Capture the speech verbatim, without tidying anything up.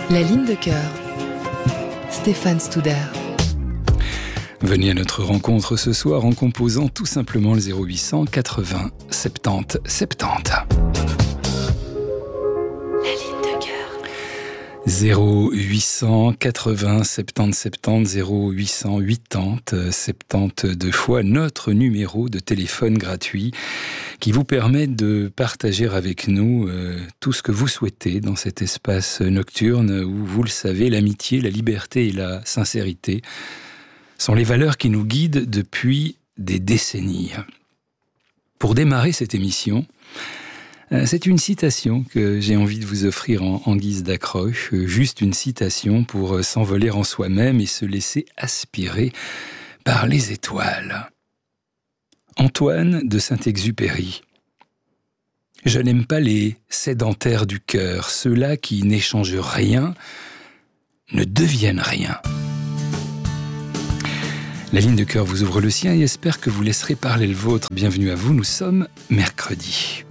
La ligne de cœur. Stéphane Studer. Venez à notre rencontre ce soir en composant tout simplement le zéro huit cent quatre-vingts soixante-dix soixante-dix. La ligne de cœur. zéro huit cent quatre-vingts soixante-dix soixante-dix, zéro huit cent quatre-vingts soixante-douze fois notre numéro de téléphone gratuit qui vous permet de partager avec nous euh, tout ce que vous souhaitez dans cet espace nocturne où, vous le savez, l'amitié, la liberté et la sincérité sont les valeurs qui nous guident depuis des décennies. Pour démarrer cette émission, c'est une citation que j'ai envie de vous offrir en, en guise d'accroche, juste une citation pour s'envoler en soi-même et se laisser aspirer par les étoiles. Antoine de Saint-Exupéry. Je n'aime pas les sédentaires du cœur, ceux-là qui n'échangent rien, ne deviennent rien. La ligne de cœur vous ouvre le sien et espère que vous laisserez parler le vôtre. Bienvenue à vous, nous sommes mercredi.